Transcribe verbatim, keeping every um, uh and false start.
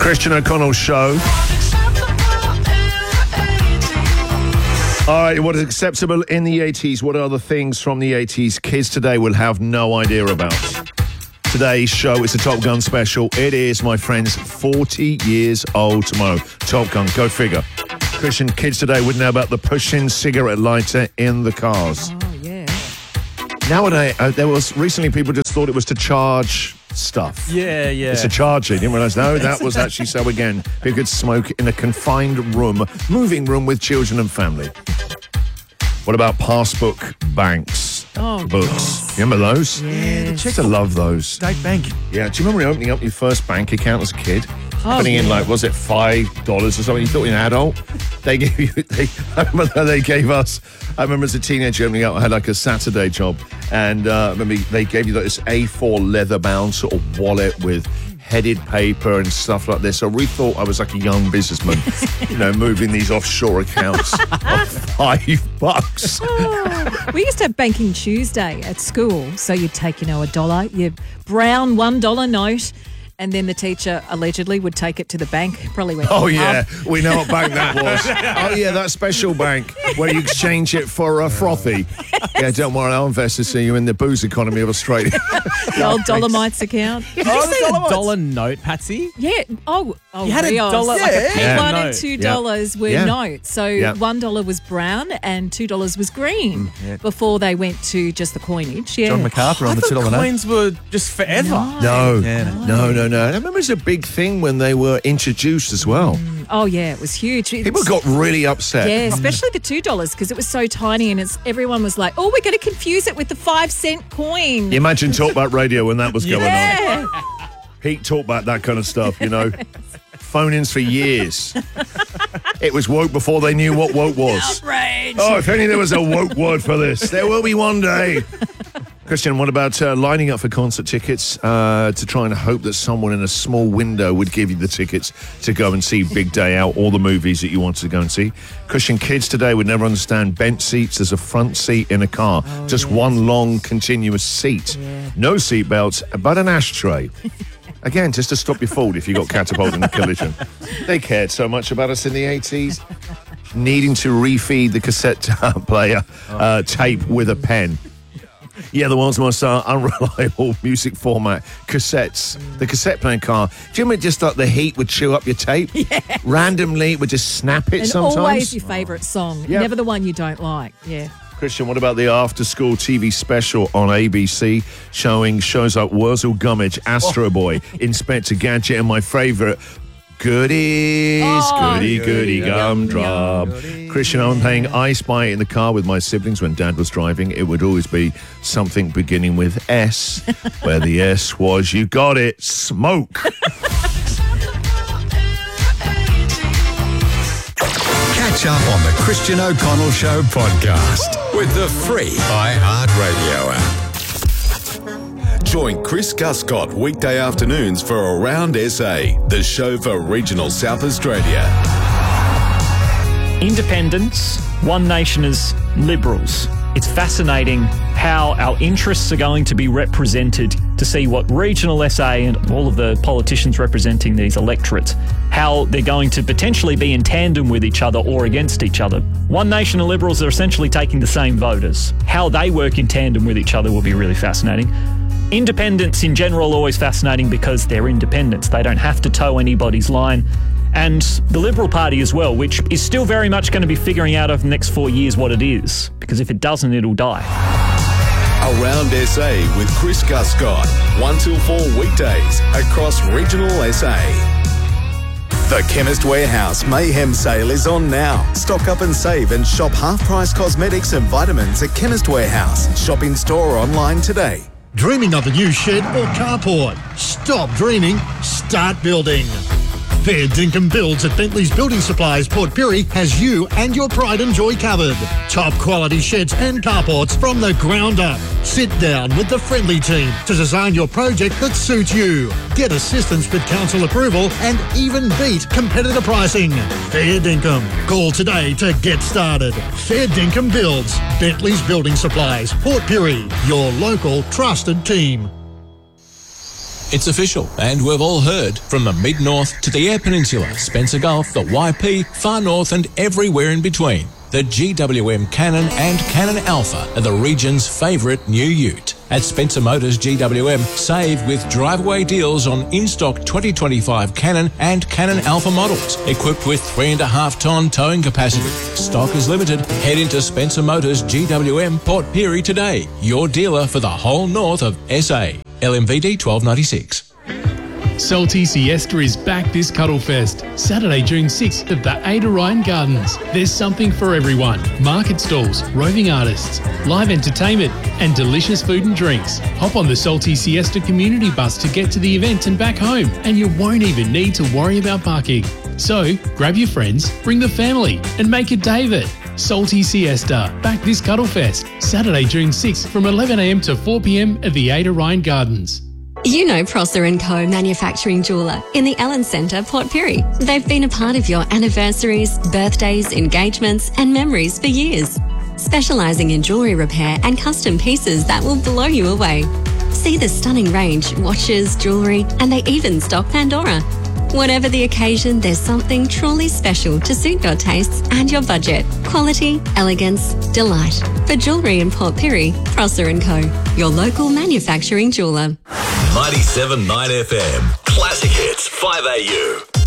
Christian O'Connell Show. All right, what is acceptable in the eighties? What are the things from the eighties kids today will have no idea about? Today's show is a Top Gun special. It is, my friends, forty years old tomorrow. Top Gun, go figure. Christian, kids today would know about the push-in cigarette lighter in the cars. Oh, yeah. Nowadays, uh, there was recently people just thought it was to charge stuff. Yeah, yeah. It's a charger. Didn't realise. No, that was actually so again. People could smoke in a confined room, moving room with children and family. What about passbook banks? Oh, Books. goodness. Remember those? Yeah. I used to love those. State Bank. Yeah. Do you remember opening up your first bank account as a kid? Oh, Putting in yeah. like, was it five dollars or something? You thought you were an adult. They gave you. They, I remember they gave us. I remember as a teenager opening up, I had like a Saturday job, and uh, I remember they gave you like this A four leather-bound sort of wallet with headed paper and stuff like this. So we thought I was like a young businessman, you know, moving these offshore accounts of five bucks. Oh, we used to have Banking Tuesday at school. So you'd take, you know, a dollar, your brown one dollar note, and then the teacher allegedly would take it to the bank. Probably went. Oh, to the yeah. pub. We know what bank that was. Oh, yeah, that special bank where you exchange it for a frothy. Yeah, don't worry, I'll invest to see you in the booze economy of Australia. The old Dolomites account. Oh, the dollar note, Patsy. Yeah. Oh, oh, You had a Rios. dollar, like a Like Yeah. one note. and two Yeah. dollars were Yeah. notes. So Yeah. one dollar was brown and two dollars was green yeah. before they went to just the coinage. Yeah. John MacArthur on I the thought two dollar note. coins were just forever. No, Yeah, no, no, no. I remember it was a big thing when they were introduced as well. Oh yeah, it was huge. It People was- got really upset. Yeah, especially the two dollars because it was so tiny, and it's everyone was like, "Oh, we're going to confuse it with the five cent coin." Imagine Talk About Radio when that was going on. Yeah. Pete talked about that kind of stuff, you know. Phone-ins for years. It was woke before they knew what woke was. Outrage. Oh, if only there was a woke word for this. There will be one day. Christian, what about uh, lining up for concert tickets uh, to try and hope that someone in a small window would give you the tickets to go and see Big Day Out, all the movies that you wanted to go and see? Christian, kids today would never understand bent seats as a front seat in a car. Oh, Just yes. one long, continuous seat. Yeah. No seat belts, but an ashtray. Again, just to stop your fall if you got catapulted in a collision. They cared so much about us in the eighties. Needing to refeed the cassette player uh, tape with a pen. Yeah, the world's most uh, unreliable music format, cassettes. The cassette playing car. Do you remember just like the heat would chew up your tape? Yeah. Randomly, it would just snap it And sometimes. always your favourite song, Yeah. never the one you don't like. Yeah. Christian, what about the after-school T V special on A B C showing shows like Wurzel Gummidge, Astro Boy, Inspector Gadget, and my favourite, Goodies, Oh, Goody Goody Gumdrop. Christian, I'm playing I Spy in the car with my siblings when Dad was driving. It would always be something beginning with S, where the S was, you got it, smoke. Catch up on the Christian O'Connell Show podcast with the free iHeartRadio app. Join Chris Guscott weekday afternoons for Around S A, the show for regional South Australia. Independents, One Nation as Liberals. It's fascinating how our interests are going to be represented to see what regional S A and all of the politicians representing these electorates, how they're going to potentially be in tandem with each other or against each other. One Nation and Liberals are essentially taking the same voters. How they work in tandem with each other will be really fascinating. Independents in general are always fascinating because they're independents. They don't have to toe anybody's line. And the Liberal Party as well, which is still very much going to be figuring out over the next four years what it is, because if it doesn't, it'll die. Around S A with Chris Guscott, one till four weekdays across regional S A. The Chemist Warehouse Mayhem Sale is on now. Stock up and save and shop half-price cosmetics and vitamins at Chemist Warehouse. Shop in store or online today. Dreaming of a new shed or carport? Stop dreaming, start building. Fair Dinkum Builds at Bentley's Building Supplies, Port Pirie has you and your pride and joy covered. Top quality sheds and carports from the ground up. Sit down with the friendly team to design your project that suits you. Get assistance with council approval and even beat competitor pricing. Fair Dinkum. Call today to get started. Fair Dinkum Builds, Bentley's Building Supplies, Port Pirie, your local trusted team. It's official, and we've all heard. From the Mid-North to the Eyre Peninsula, Spencer Gulf, the Y P, Far North and everywhere in between. The G W M Cannon and Cannon Alpha are the region's favourite new ute. At Spencer Motors G W M, save with drive-away deals on in-stock twenty twenty-five Cannon and Cannon Alpha models, equipped with three and a half tonne towing capacity. Stock is limited. Head into Spencer Motors G W M Port Pirie today, your dealer for the whole north of S A. L M V D twelve ninety-six. Salty Siesta is back this Cuddlefest, Saturday, June sixth at the Ada Ryan Gardens. There's something for everyone. Market stalls, roving artists, live entertainment and delicious food and drinks. Hop on the Salty Siesta community bus to get to the event and back home, and you won't even need to worry about parking. So, grab your friends, bring the family and make a day of it. Salty Siesta, back this Cuddlefest, Saturday, June sixth from eleven a m to four p m at the Ada Ryan Gardens. You know Prosser and Co Manufacturing Jeweller in the Allen Centre, Port Pirie. They've been a part of your anniversaries, birthdays, engagements and memories for years. Specialising in jewellery repair and custom pieces that will blow you away. See the stunning range, watches, jewellery, and they even stock Pandora. Whatever the occasion, there's something truly special to suit your tastes and your budget. Quality, elegance, delight. For jewellery in Port Pirie, Prosser and Co, your local manufacturing jeweller. ninety-seven point nine F M. Classic Hits, five A U.